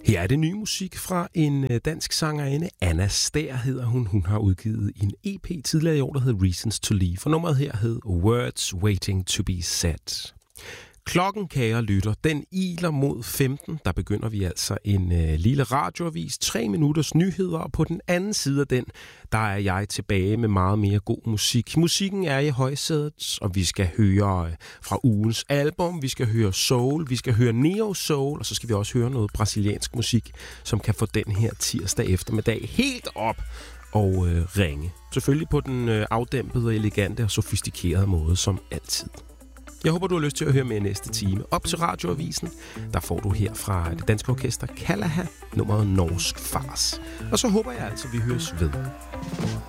Her er det ny musik fra en dansk sangerinde. Anna Stær hedder hun. Hun har udgivet en EP tidligere i år, der hedder Reasons to Leave. For nummeret her hed Words Waiting to be Said. Klokken, kære lytter, den iler mod 15. Der begynder vi altså en lille radioavis, 3 minutters nyheder, og på den anden side af den, der er jeg tilbage med meget mere god musik. Musikken er i højsædet, og vi skal høre fra ugens album, vi skal høre soul, vi skal høre neo-soul, og så skal vi også høre noget brasiliansk musik, som kan få den her tirsdag eftermiddag helt op og ringe. Selvfølgelig på den afdæmpede, elegante og sofistikerede måde, som altid. Jeg håber, du har lyst til at høre med næste time. Op til radioavisen, der får du her fra det danske orkester Kalaha, nummeret Norsk Fars. Og så håber jeg altså, vi høres ved.